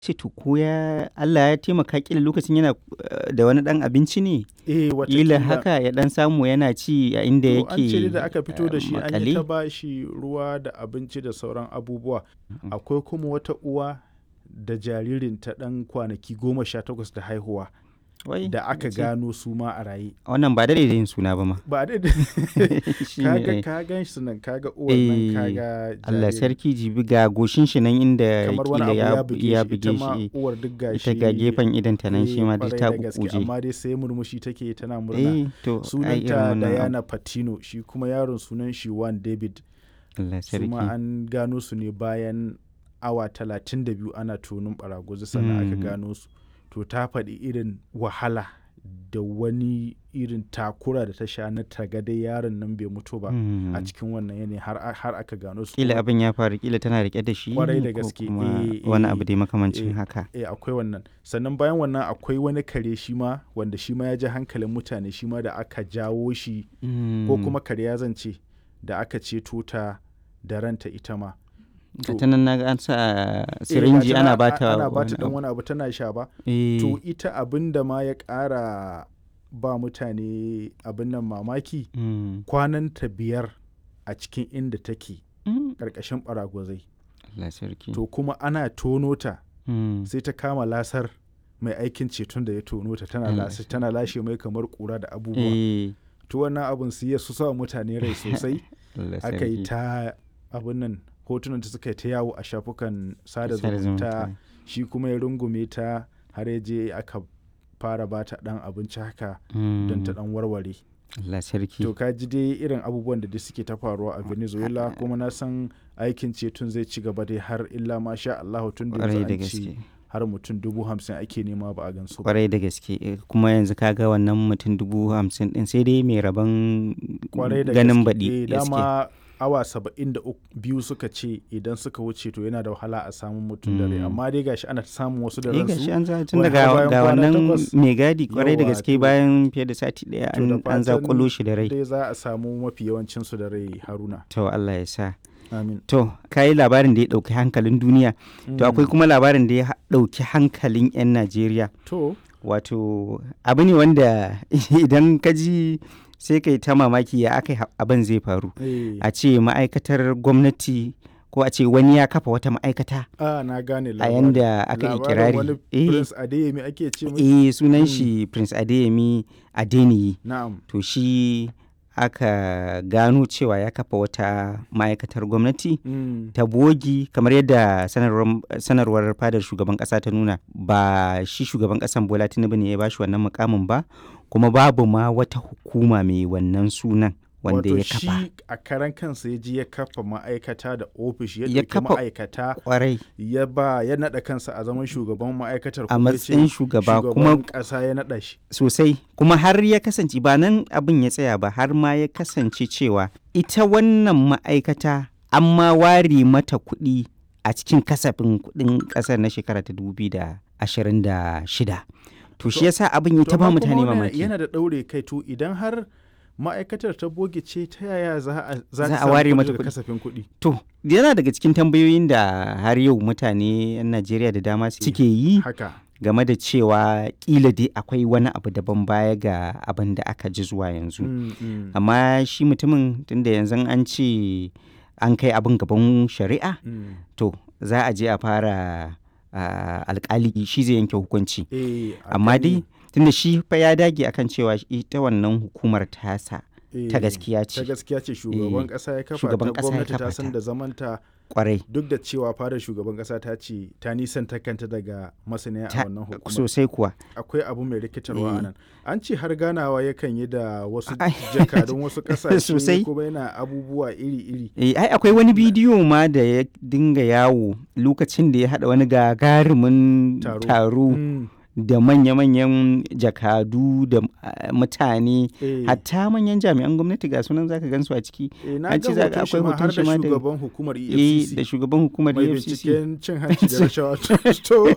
ce to ko Allah ya taimaka ƙila lokacin yana da wani ɗan abinci ne? Ƙila watakila. haka ya ɗan samu yana ci a inda To an ce yake da aka fito da shi an yi ta maƙale? ba shi ruwa da abinci da sauran abubuwa. Akwai kuma wata uwa da jaririnta ɗan kwanaki 18 da haihuwa Wai, da aka ce gano su ma a raye. wannan ba daɗe da yin suna ba ma. Ba da Shi ne, kaga eh. ka gan shi nan kaga uwar nan Eh, kaga Allah jaririn. sarki jibi ga goshin shi nan inda Kamar wani ƙila abu ya ya buge buge shi ita ma shi. uwar duk gashi. Ita ga gefen idonta nan shi ma duk kwarai ta da gaske ƙuƙƙuje. amma dai sai murmushi take tana murna. Eh, to ai irin Sunanta wannan abu. Diana Patino shi kuma yaron sunan shi Juan David. Allah Su ma sarki. an gano su ne bayan awa 32 ana tonin ɓaraguzi sannan aka Mhm. gano su. To ta faɗi irin wahala da wani irin takura da ta sha na taga dai yaron nan bai mutu ba a Mhm. cikin wannan yanayi har aka gano su. Ƙila Kuma abin ya faru ƙila tana riƙe da shi kwarai da ko gaske kuma wani abu dai makamancin eh, haka. akwai wannan. Sannan bayan wannan akwai wani kare shi ma wanda shi ma ya ji hankalin mutane shi ma da aka jawo shi ko kuma kare ya zance da aka ceto ta da ranta ita ma. Ga ta nan naga an sa sirinji ana bata ana wani bata dan abu. wani abu tana sha ba. Eh, To ita abin da ma ya ƙara ba mutane abin nan mamaki kwananta 5 a cikin inda take ƙarƙashin ɓaragwazai. Allah sarki. To kuma ana tono ta Mm. sai ta kama lasar mai aikin ceton da ya tono ta tana lashe mai kamar ƙura da abubuwa. Eh, To wannan abin su ya su sa mutane rai sosai. Allah Aka yi sarki. ta abin nan hotunan ta suka yi ta yawo a shafukan sada Sada zumunta. zumunta. Shi kuma ya rungume ta har ya je aka fara ba ta ɗan abinci haka don ta Mm. ɗan warware. Allah sarki. To ka ji dai irin abubuwan da dai suke ta faruwa a Venezuela kuma na san aikin ceton zai ci gaba dai har illa ma sha Allah tun da Kwarai yanzu da an ce gaske. har mutum 50,000 ake nema ba a gansu ba. Kwarai da gaske. Kuma yanzu kaga wannan mutum 50,000 ɗin sai dai mai rabon Kwarai da ganin gaske. baɗi gaske. Dama awa 72 suka ce idan suka wuce to yana da wahala a samun mutum da rai amma dai gashi ana samun wasu da Eh gashi ransu. an za tun wai daga har bayan ga kwana wannan 8. mai gadi kwarai da Yawwa, gaske to- bayan fiye da sati ɗaya To da an fatan zaƙulo shi da rai. dai za a samu mafi yawancinsu da rai Haruna. To Allah ya sa. Amin. To, ka yi labarin da ya ɗauki hankalin duniya. To, akwai kuma labarin da ya ɗauki hankalin 'yan Najeriya. To, Wato, abu ne wanda idan ka ji sai kai ta mamaki ya aka abin zai faru. eh, A ce ma'aikatar gwamnati ko a ce wani ya kafa wata ma'aikata na gane a labarin. yanda aka yi Labarin kirari. wani Prince Adeyemi ake ce mai. Sunan shi Prince Adeyemi Adeniyi. Na'am. To, shi aka gano cewa ya kafa wata ma'aikatar gwamnati ta bogi kamar yadda sanarwar fadar shugaban kasa ta nuna ba shi shugaban kasan Bola Tinubu ne ya bashi wannan mukamin ba kuma babu ma wata hukuma mai wannan sunan wanda Wato ya kafa shi a karan kansa ya ji ya kafa ma'aikata da ofis ya Ya ɗauki kafa- ma'aikata kwarai ya naɗa kansa a zaman shugaban ma'aikatar a kuma ya ce matsayin shugaba kuma shugaban ƙasa ya naɗa shi. sosai kuma har ya kasance ba nan abin ya tsaya ba har ma ya kasance cewa ita wannan ma'aikata an ma ware mata kuɗi a cikin kasafin kuɗin ƙasar na shekara ta 2026 to shi yasa abin ya ta ba amma mutane kuma wannan mamaki yana da ɗaure kai to idan har ma'aikatar ta boge ce ta yaya za Za ta a samu ware kuɗi mata daga kuɗi. kasafin kuɗi. to yana daga cikin tambayoyin da har yau mutane 'yan Najeriya da dama suke yi Haka. game da cewa kila dai akwai wani abu daban baya ga abin da aka ji zuwa yanzu amma shi mutumin tunda yanzu an ce an kai abin gaban shari'a to za a je a fara alkali shi zai yanke hukunci amma dai tunda shi fa ya dage akan cewa ita wannan hukumar tasa ta gaskiya ce ta gaskiya ce shugaban ƙasa ya kafa Shugaban ta ƙasa ya gwamnati ta kafa san ta. da zamanta kwarai duk da cewa fadar shugaban ƙasa ta ce ta nisanta kanta daga masaniya a wannan hukumar. sosai kuwa Akwai abu mai rikitarwa a Eh. nan. An ce har ganawa yakan yi da wasu Ai. jakadun wasu Sosai. ƙasashe kuma yana abubuwa iri-iri. ai akwai wani bidiyo ma da ya dinga yawo lokacin da ya haɗa wani gagarumin taro Mm. da manya-manyan jakadu da mutane Eh. hatta manyan jami'an gwamnati ga sunan zaka gansu a ciki Na an ga ce za- hoton shi akwai ma hoton har shi da ma da- shugaban hukumar da EFCC shugaban hukumar mai EFCC binciken cin hanci da rashawa. To,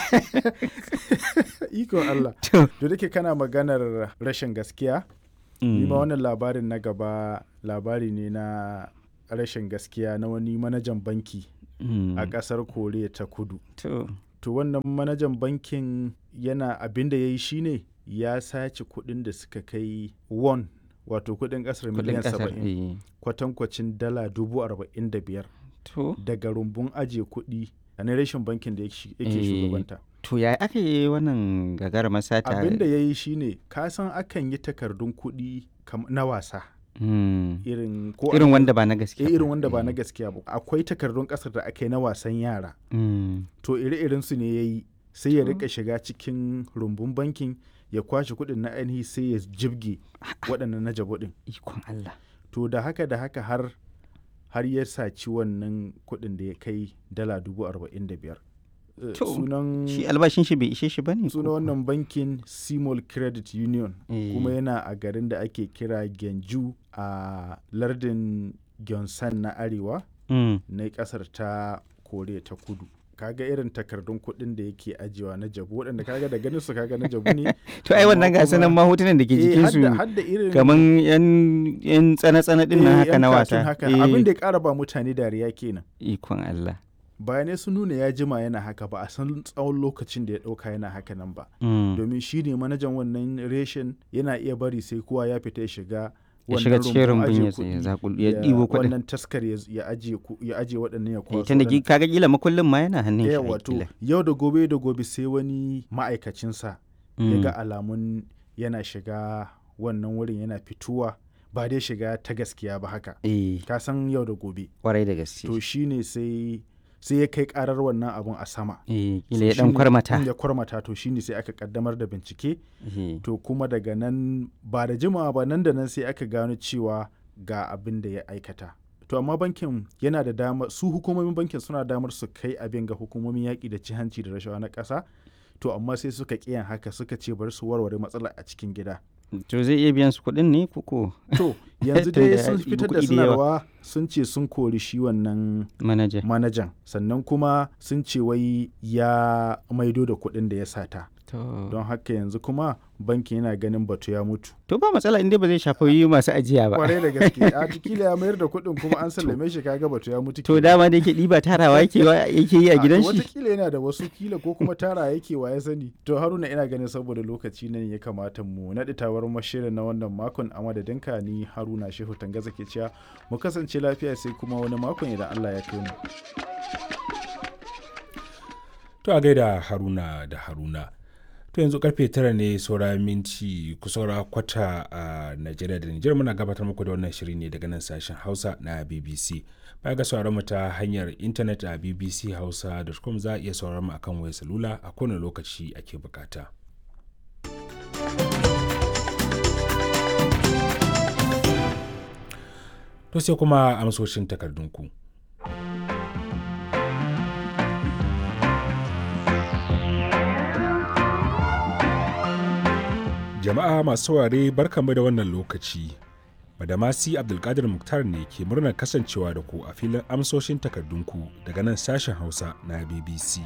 iko Allah. To, To da ke kana maganar rashin gaskiya, ni ma mm, wannan labarin na gaba labari ne na rashin gaskiya na wani manajan banki mm, a ƙasar Koriya ta Kudu. to, to wannan manajan bankin yana abin da ya yi shine ya sace kuɗin da suka kai won wato kuɗin ƙasar miliyan 70 kwatankwacin dala 45,000 daga rumbun ajiye kuɗi a na rashin bankin da yake shugabanta. To ya aka yi wannan gagarumar sata? Abin da ya yi shine kasan akan yi takardun kuɗi na wasa. Irin wanda ba na gaskiya irin wanda ba na gaskiya ba. Akwai takardun ƙasar da aka yi na wasan yara. To ire-iren su ne ya yi sai ya rika shiga cikin rumbun bankin ya kwashe kuɗin na ainihi sai ya jibge waɗannan na jabo ɗin. Ikon Allah. To da haka har ya saci wannan kuɗin da ya kai dala 45,000. Sunan shi albashin shi bai ishe shi bane. Sunan wannan bankin Simol Credit Union kuma yana a garin da ake kira Genju a lardin Gyeonsan na arewa na kasar ta Koriya ta Kudu. Kaga irin takardun kuɗin da yake ajiyewa na jabu waɗanda kaga da ganin su kaga na jabu ne. To ai wannan gasu nan mahotunan da ke jikin su kaman yan tsana-tsana din nan haka na wasa. Abin da ya ƙara ba mutane dariya kenan. Ikon Allah. Bayanai sun nuna ya jima yana haka ba a san tsawon lokacin da ya ɗauka yana haka nan ba. Domin shi ne manajan wannan reshen yana iya bari sai kowa ya fita ya shiga cikin rumbun ya ɗibo kuɗin. Wannan taskar ya ajiye waɗannan ya kwaso. Tunda kaga kila makullin ma yana hannun shi. Wato yau da gobe sai wani ma'aikacinsa ya ga alamun yana shiga wannan wurin yana fituwa ba dai shiga ta gaskiya ba haka. Ka san yau da gobe. Kwarai da gaske. To shine sai ya kai karar wannan abun a sama. Kila ya dan kwarmata. Ya kwarmata to shine sai aka kaddamar da bincike. To kuma daga nan ba da jimawa ba nan da nan sai aka gano cewa ga abin da ya aikata. To amma bankin yana da dama su hukumomin bankin suna damar su kai abin ga hukumomin yaƙi da cin hanci da rashawa na ƙasa. To amma sai suka ƙiyan haka suka ce bari su warware matsalar a cikin gida. To zai iya biyan su kuɗin ne koko? To yanzu dai sun fitar da sanarwa sun ce sun kori shi wannan manajan sannan kuma sun ce wai ya maido da kuɗin da ya sata. Don haka yanzu kuma bankin yana ganin batu ya mutu. To ba matsala inda ba zai shafi masu ajiya ba. Kwarai da gaske a kila ya mayar da kuɗin kuma an sallame shi kaga batu ya mutu. To dama da yake ɗiba tarawa yake yi a gidan shi. Watakila yana da wasu kila ko kuma tara yake wa ya sani. To Haruna ina ganin saboda lokaci nan ya kamata mu naɗi tawar mashirin na wannan makon a madadinka ni Haruna Shehu Tangaza ke cewa mu kasance lafiya sai kuma wani makon idan Allah ya kai mu. To a gaida Haruna da Haruna. To yanzu karfe 9 ne saura minti kusaura kwata a Najeriya da Nijar muna gabatar muku da wannan shiri ne daga nan sashen Hausa na BBC. Baya ga sauraron mu ta hanyar intanet a bbchausa.com za a iya sauraron mu akan wayar salula a kowane lokaci ake bukata. To sai kuma amsoshin takardunku. Jama'a masu saurare barkanmu da wannan lokaci. Badamasi Abdulkadir Muktar ne ke murnar kasancewa da ku a filin amsoshin takardunku daga nan sashen Hausa na BBC.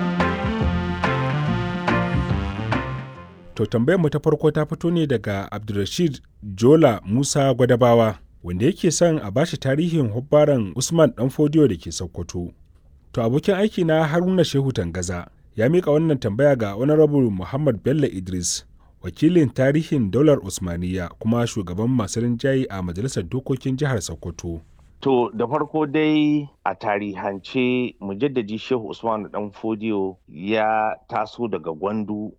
To tambayar mu ta farko ta fito ne daga Abdulrashid Jola Musa Gwadabawa wanda yake son a bashi tarihin hubbaran Usman Danfodiyo da ke Sokoto. To abokin aiki na Haruna Shehu Tangaza ya mika wannan tambaya ga Honorable Muhammad Bello Idris, wakilin tarihin daular Usmaniya kuma shugaban masu rinjaye a Majalisar Dokokin Jihar Sokoto. To da farko dai a tarihance mujaddadi Shehu Usman Danfodiyo ya taso daga Gwandu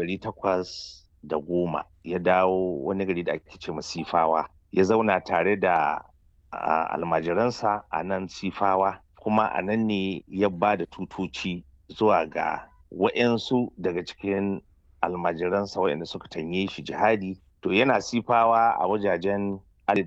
1810 ya dawo wani gari da ake ce Sifawa. Ya zauna tare da almajiransa a nan Sifawa kuma a nan ne ya ba da tutoci zuwa ga wa'yansu daga cikin almajiransa waɗanda suka tanye shi jihadi. To yana Sifawa a wajajen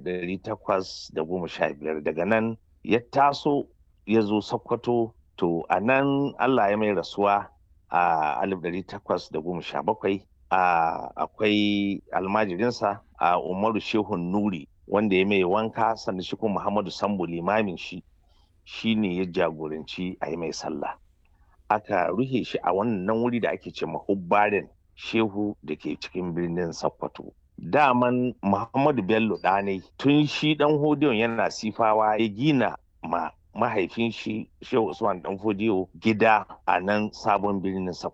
1815 daga nan ya taso ya zo Sokoto. To a nan Allah ya mai rasuwa a 1817. Akwai almajirinsa a Umaru Shehun Nuri wanda ya mai wanka sannan shi kuma Muhammadu Sambo limamin shi ne ya jagoranci a yi mai sallah. Aka ruhe shi a wannan wuri da ake ce mahubbarin Shehu da ke cikin birnin Sokoto. Daman Muhammadu Bello ɗanai tun shi ɗan hodiyon yana Sifawa ya gina ma mahaifin shi Shehu Usman Danfodiyo gida a nan sabon birnin Sokoto.